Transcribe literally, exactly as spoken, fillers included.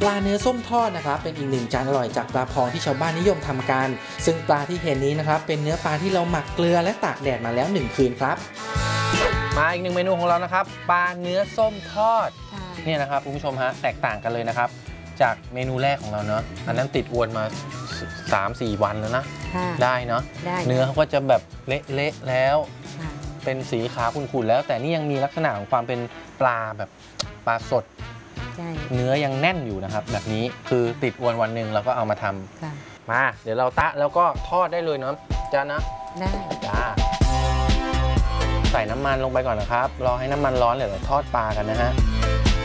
ปลาเนื้อส้มทอดนะครับเป็นอีกหนึ่งจานอร่อยจากปลาพองที่ชาวบ้านนิยมทำกันซึ่งปลาที่เห็นนี้นะครับเป็นเนื้อปลาที่เราหมักเกลือและตากแดดมาแล้วหนึ่งคืนครับมาอีกหนึ่งเมนูของเรานะครับปลาเนื้อส้มทอดเนี่ยนะครับคุณผู้ชมฮะแตกต่างกันเลยนะครับจากเมนูแรกของเราเนาะอันนั้นติดอวนมา สามสี่ วันแล้วนะได้เนาะเนื้อเขาก็จะแบบเละๆแล้วเป็นสีขาวขุ่นๆแล้วแต่นี่ยังมีลักษณะของความเป็นปลาแบบปลาสดเนื้อยังแน่นอยู่นะครับแบบนี้คือติดอวนวันหนึ่งเราก็เอามาทำมาเดี๋ยวเราตะแล้วก็ทอดได้เลยเนาะจ้านะได้จ้าใส่น้ำมันลงไปก่อนนะครับรอให้น้ำมันร้อนเดี๋ยวเราทอดปลากันนะฮะ